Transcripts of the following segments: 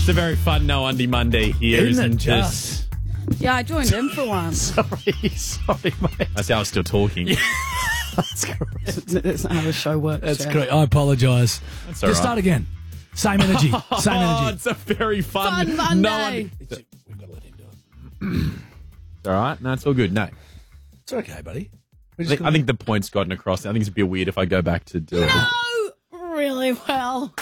it's a very fun No Undie Monday here, Isn't it just? Yeah, I joined in for one. Sorry, mate. I see I was still talking. That's correct. That's not how the show works. That's Jeff. correct. I apologise. That's all Just right. start again. Same energy. Same Oh, energy. it's a very fun, Fun Monday. No Undie. We've got to let him do it. It's all right. No, it's all good. No, It's okay, buddy. I think the point's gotten across. I think it'd be weird if I go back to do it. Oh, really well.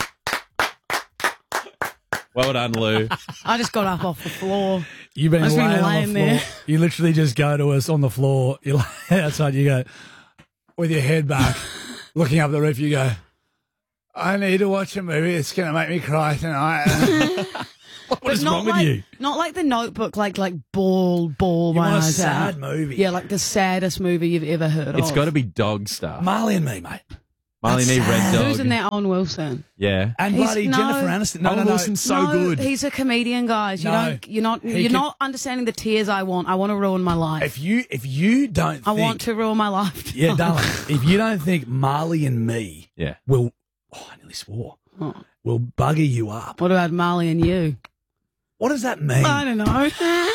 Well done, Lou. I just got up off the floor. You've been I've been laying on laying the floor. there. You literally just go to us on the floor. You lay outside. You go with your head back, looking up the roof. You go, I need to watch a movie. It's going to make me cry tonight. What is wrong with you? Not like The Notebook, like ball You my want a eyes sad out. movie? Yeah, like the saddest movie you've ever heard It's of. got to be dog stuff. Marley and Me, mate. Marley and me, Red Dog. Who's in there? Owen Wilson. Yeah. And He's- bloody no. Jennifer Aniston. No, Owen no, no. Wilson's so no, good. He's a comedian, guys. You No. don't. You're not. He You're can- not understanding the tears I want. I want to ruin my life. If you don't think, I want to ruin my life. yeah, darling, if you don't think Marley and Me Yeah. will, I nearly swore, will bugger you up. What about Marley and you? What does that mean? I don't know.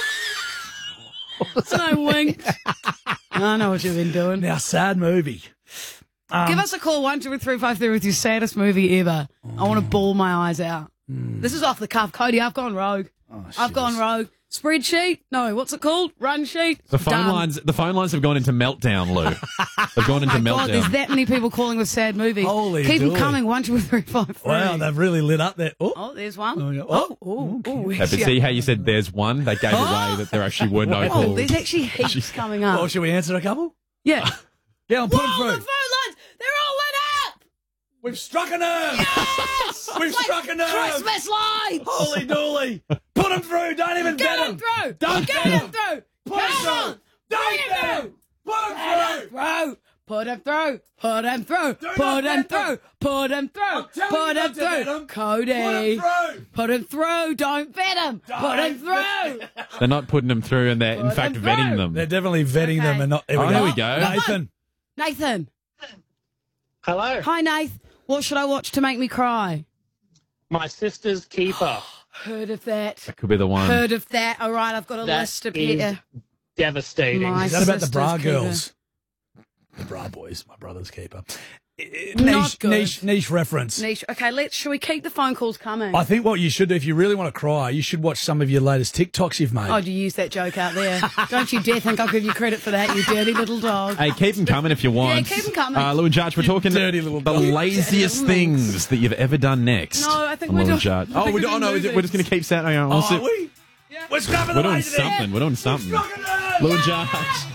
And I winked. I know what you've been doing. Now, sad movie. Give us a call, 12353, with your saddest movie ever. I want to bawl my eyes out. This is off the cuff. Cody, I've gone rogue. I've gone rogue. Spreadsheet? No, what's it called? Run sheet? The phone lines have gone into meltdown, Lou. They've gone into Oh my God, there's meltdown. that many people calling with sad movies. Holy Keep them dooly. coming, 12353. Wow, they've really lit up there. Oh, Oh, there's one. Oh, Hey, but see how you said there's one? That gave away that there actually were no Oh, calls. there's actually heaps coming up. well, should we answer a couple? Yeah. Yeah, I'll put them Whoa, the through. phone lines, they're all lit up! We've struck a nerve. Yes! We've struck a nerve. Christmas lights! Holy dooly. Put them through. Don't even Get bet them them. through! Don't Get bet them 'em. through! Put 'em Come through. on! Don't Get bet 'em. 'em. Put them through. Put him through! Put him through! not Put him bet them. through! Put him through! I'm telling Put you him not to bet through! 'em. Cody! Put them through. Put him through! Don't bet him! Put him through! They're not putting them through, and they're in Put fact them vetting through. them. They're definitely vetting them Okay. and not. Here Oh, we there go. we go. Nathan. Nathan! Hello. Hi, Nath. What should I watch to make me cry? My sister's keeper. Heard of that. That could be the one. Heard of that. All right, I've got a That list of is here. devastating. My Is that about the sister's bra keeper. girls? The bra boys, my brother's keeper. Not good. Niche reference. Niche. Okay, should we keep the phone calls coming? I think what you should do, if you really want to cry, you should watch some of your latest TikToks you've made. Oh, you use that joke out there. Don't you dare think I'll give you credit for that, you dirty little dog. Hey, keep them coming if you want. Yeah, keep 'em coming. Lou and Judge, we're talking dirty little the dog. laziest Dirty little things that you've ever done next. No, I think on we're Lou and doing- Judge. I think Oh, we're doing no, we're movies. just going to keep saying. Oh, are we? We're scrapping We're the doing lazy there. something. We're doing something. Struck a nerve. Lou and Judge.